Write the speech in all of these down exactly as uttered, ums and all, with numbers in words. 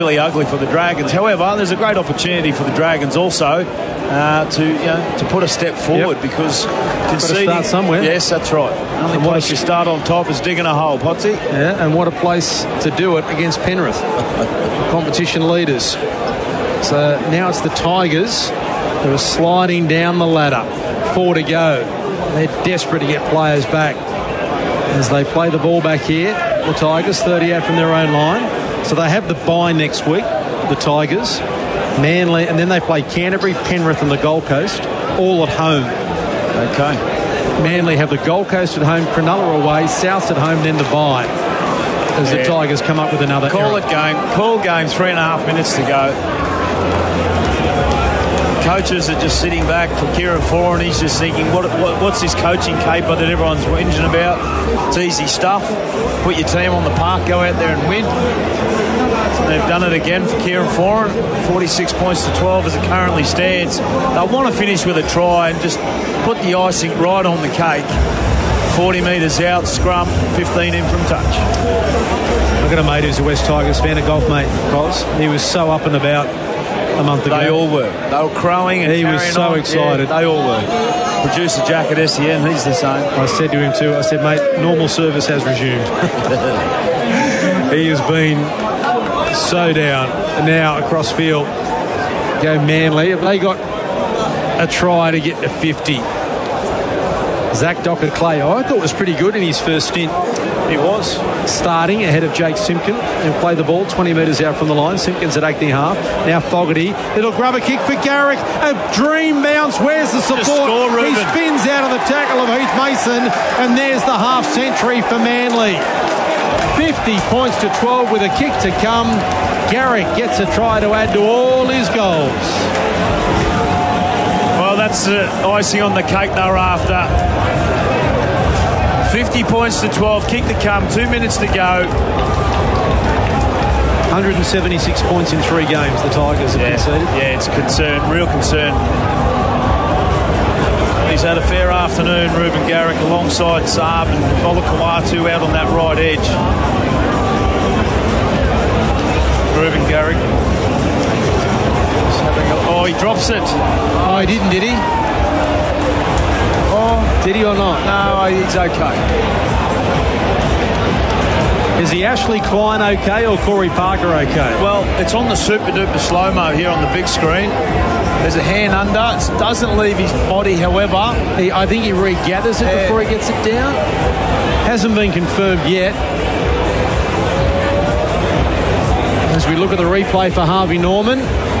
really ugly for the Dragons. However, there's a great opportunity for the Dragons also uh, to you know to put a step forward yep. because conceding. Got to start somewhere. Yes, that's right. Only and place you start on top is digging a hole, Potsy. Yeah, and what a place to do it against Penrith, competition leaders. So now it's the Tigers who are sliding down the ladder. Four to go. They're desperate to get players back as they play the ball back here. The Tigers, thirty-eight from their own line. So they have the bye next week, the Tigers. Manly, and then they play Canterbury, Penrith and the Gold Coast, all at home. Okay. Manly have the Gold Coast at home, Cronulla away, South at home, then the bye. As yeah. the Tigers come up with another Call error. it game. Call game, three and a half minutes to go. Coaches are just sitting back for Kieran Foran. He's just thinking, what, what, what's this coaching caper that everyone's whinging about? It's easy stuff. Put your team on the park, go out there and win. So they've done it again for Kieran Foran. forty-six points to twelve as it currently stands. They'll want to finish with a try and just put the icing right on the cake. forty metres out, scrum, fifteen in from touch. I've got a mate who's a West Tigers fan, a golf mate, Cos. He was so up and about a month ago. They all were. They were crowing and he was so on. excited. Yeah, they all were. Producer Jack at S E N, he's the same. I said to him too, I said, mate, normal service has resumed. He has been so down. And now across field go Manly. They got a try to get to fifty. Zach Dockett-Clay, I thought was pretty good in his first stint. He was. Starting ahead of Jake Simpkin and play the ball twenty metres out from the line. Simpkin's at eight and a half. Now Fogarty. Little grubber kick for Garrick. A dream bounce. Where's the support? Score, he spins out of the tackle of Heath Mason. And there's the half century for Manly. fifty points to twelve with a kick to come. Garrick gets a try to add to all his goals. Well, that's the icing on the cake they're after. fifty points to twelve, kick to come, two minutes to go. one hundred seventy-six points in three games the Tigers have yeah. conceded. Yeah, it's concern, real concern. He's had a fair afternoon, Ruben Garrick, alongside Saab and Olakau'atu out on that right edge. Ruben Garrick. Oh, he drops it. Oh, he didn't, did he? Oh, did he or not? No, he's okay. Is he Ashley Klein okay or Corey Parker okay? Well, it's on the super duper slow-mo here on the big screen. There's a hand under. It doesn't leave his body, however. He, I think he regathers it yeah. before he gets it down. Hasn't been confirmed yet. As we look at the replay for Harvey Norman.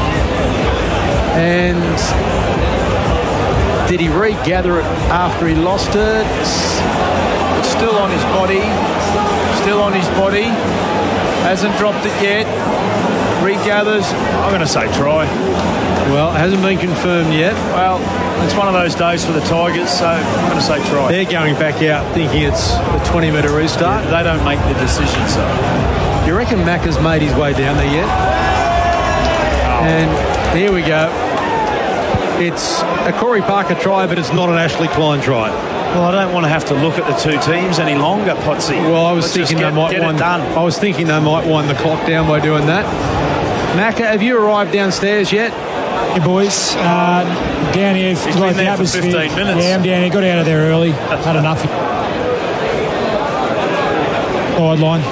And did he regather it after he lost it? It's still on his body. Still on his body. Hasn't dropped it yet. Regathers. I'm going to say try. Well, it hasn't been confirmed yet. Well, it's one of those days for the Tigers, so I'm going to say try. They're going back out thinking it's a twenty metre restart. Yeah, they don't make the decision, so. Do you reckon Macca's made his way down there yet? Oh. And here we go. It's a Corey Parker try, but it's not an Ashley Klein try. Well, I don't want to have to look at the two teams any longer, Potsy. Well, I was Let's thinking get, they might wind. I was thinking they might wind the clock down by doing that. Macca, have you arrived downstairs yet? Hey boys, uh, down here. He's been there for fifteen minutes. Yeah, I'm down here. Got out of there early. Had enough. Wide line.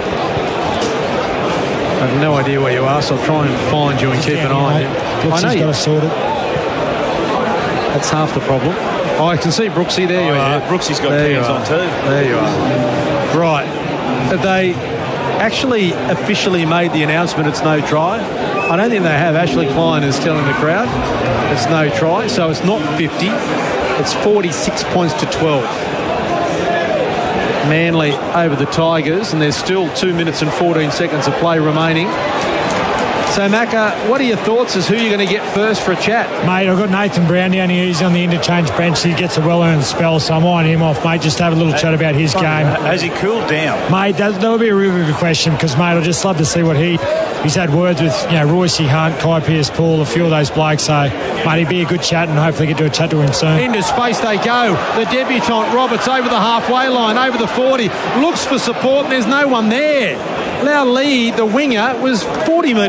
I have no idea where you are, so I'll try and find you and keep an eye on you. I know you got to sort it. That's half the problem. Oh, I can see Brooksy. There oh, you yeah. are. Brooksy's got there cans on too. There you are. Right. Have they actually officially made the announcement it's no try? I don't think they have. Ashley Klein is telling the crowd it's no try, so it's not fifty. It's forty-six points to twelve. Manly over the Tigers, and there's still two minutes and fourteen seconds of play remaining. So, Macca, what are your thoughts as who you're going to get first for a chat? Mate, I've got Nathan Brown down here. He's on the interchange bench. He gets a well-earned spell, so I'm eyeing him off, mate, just to have a little chat about his game. Has he cooled down? Mate, that, that would be a really good question because, mate, I'd just love to see what he he's had words with, you know, Royce Hunt, Kai Pearce-Paul, a few of those blokes. So, mate, he'd be a good chat, and hopefully get to a chat to him soon. Into space they go. The debutant Roberts over the halfway line, over the forty, looks for support, and there's no one there. Lau Lee, the winger, was forty metres